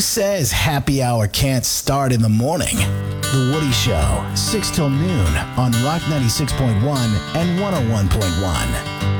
says happy hour can't start in the morning? The Woody Show, 6 till noon on Rock 96.1 and 101.1.